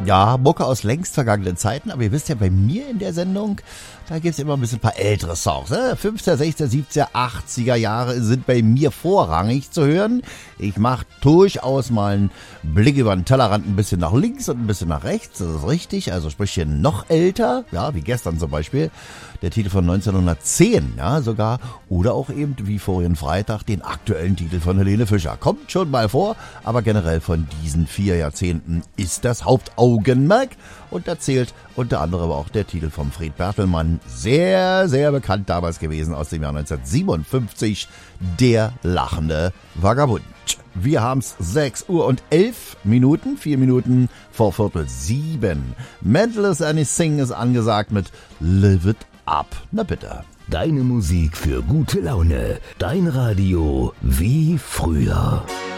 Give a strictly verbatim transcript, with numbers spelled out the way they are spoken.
Ja, Mucke aus längst vergangenen Zeiten, aber ihr wisst ja, bei mir in der Sendung, da gibt's immer ein bisschen ein paar ältere Songs. Ne? fünfziger, sechziger, siebziger, achtziger Jahre sind bei mir vorrangig zu hören. Ich mache durchaus mal einen Blick über den Tellerrand ein bisschen nach links und ein bisschen nach rechts, das ist richtig, also sprich hier noch älter, ja, wie gestern zum Beispiel, der Titel von neunzehnhundertzehn, ja, sogar, oder auch eben wie vorigen Freitag den aktuellen Titel von Helene Fischer. Kommt schon mal vor, aber generell von diesen vier Jahrzehnten ist das Hauptaugenmerk und da zählt unter anderem auch der Titel von Fred Bertelmann, sehr, sehr bekannt damals gewesen, aus dem Jahr neunzehnhundertsiebenundfünfzig, Der lachende Vagabund. Wir haben's sechs Uhr und elf Minuten, vier Minuten vor Viertel sieben. Mental Anything ist angesagt mit Live It Up. Na bitte. Deine Musik für gute Laune. Dein Radio wie früher.